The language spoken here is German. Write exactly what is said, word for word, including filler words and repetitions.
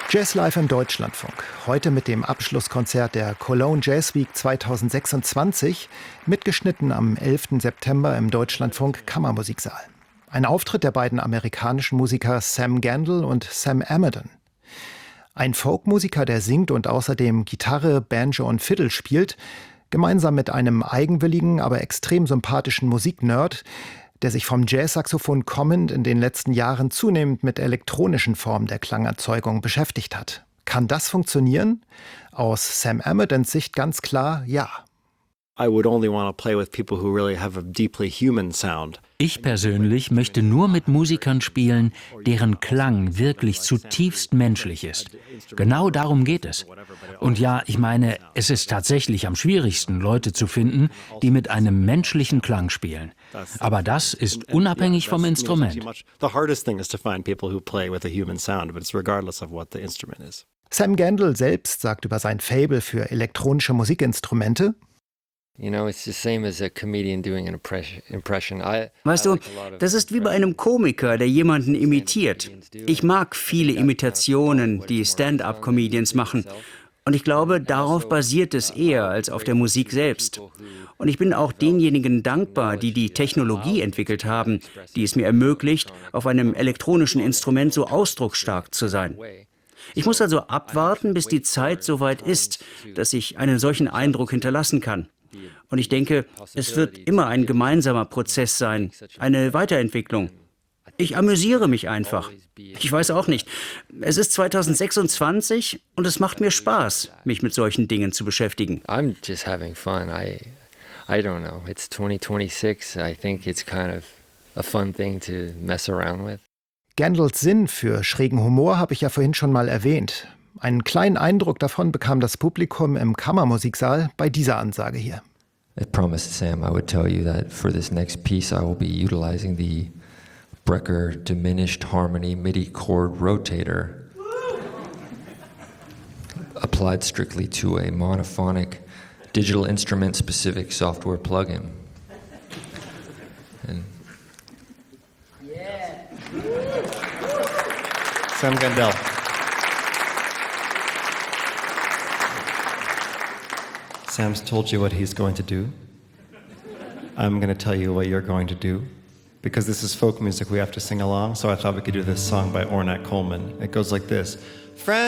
Jazz Live im Deutschlandfunk. Heute mit dem Abschlusskonzert der Cologne Jazz Week zweitausendsechsundzwanzig, mitgeschnitten am elften September im Deutschlandfunk Kammermusiksaal. Ein Auftritt der beiden amerikanischen Musiker Sam Gendel und Sam Amidon. Ein Folkmusiker, der singt und außerdem Gitarre, Banjo und Fiddle spielt, gemeinsam mit einem eigenwilligen, aber extrem sympathischen Musiknerd, der sich vom Jazzsaxophon kommend in den letzten Jahren zunehmend mit elektronischen Formen der Klangerzeugung beschäftigt hat. Kann das funktionieren? Aus Sam Amidons Sicht ganz klar ja. Ich persönlich möchte nur mit Musikern spielen, deren Klang wirklich zutiefst menschlich ist. Genau darum geht es. Und ja, ich meine, es ist tatsächlich am schwierigsten, Leute zu finden, die mit einem menschlichen Klang spielen. Aber das ist unabhängig vom Instrument. Sam Gendel selbst sagt über sein Faible für elektronische Musikinstrumente: Weißt du, das ist wie bei einem Komiker, der jemanden imitiert. Ich mag viele Imitationen, die Stand-up-Comedians machen. Und ich glaube, darauf basiert es eher als auf der Musik selbst. Und ich bin auch denjenigen dankbar, die die Technologie entwickelt haben, die es mir ermöglicht, auf einem elektronischen Instrument so ausdrucksstark zu sein. Ich muss also abwarten, bis die Zeit so weit ist, dass ich einen solchen Eindruck hinterlassen kann. Und ich denke, es wird immer ein gemeinsamer Prozess sein, eine Weiterentwicklung. Ich amüsiere mich einfach. Ich weiß auch nicht. Es ist zweitausendsechsundzwanzig und es macht mir Spaß, mich mit solchen Dingen zu beschäftigen. I'm just having fun. I, I don't know. It's twenty twenty-six. I think it's kind of a fun thing to mess around with. Gendels Sinn für schrägen Humor habe ich ja vorhin schon mal erwähnt. Einen kleinen Eindruck davon bekam das Publikum im Kammermusiksaal bei dieser Ansage hier. I promised Sam I would tell you that for this next piece I will be utilizing the Brecker Diminished Harmony MIDI Chord Rotator, applied strictly to a monophonic digital instrument specific software plugin. And yeah. Sam Gendel. Sam's told you what he's going to do. I'm going to tell you what you're going to do. Because this is folk music, we have to sing along, so I thought we could do this song by Ornette Coleman. It goes like this. Friend